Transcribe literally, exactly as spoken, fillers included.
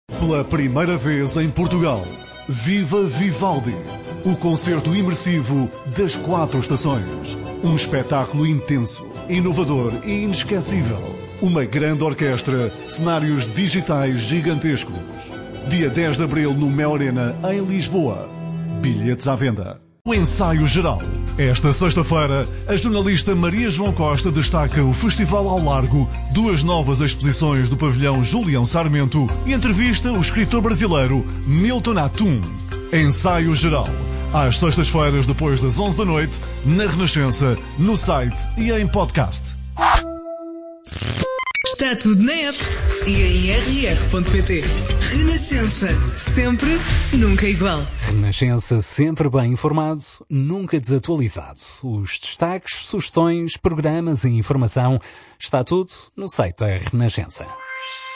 Pela primeira vez em Portugal, Viva Vivaldi, o concerto imersivo das quatro estações. Um espetáculo intenso, inovador e inesquecível. Uma grande orquestra, cenários digitais gigantescos. Dia dez de abril no Mel Arena, em Lisboa. Bilhetes à venda. O ensaio geral. Esta sexta-feira, a jornalista Maria João Costa destaca o Festival ao Largo, duas novas exposições do pavilhão Julião Sarmento e entrevista o escritor brasileiro Milton Atum. Ensaio geral. Às sextas-feiras, depois das onze da noite, na Renascença, no site e em podcast. Está tudo na app e em r r ponto p t. Renascença. Sempre, nunca igual. Renascença, sempre bem informado, nunca desatualizado. Os destaques, sugestões, programas e informação, está tudo no site da Renascença.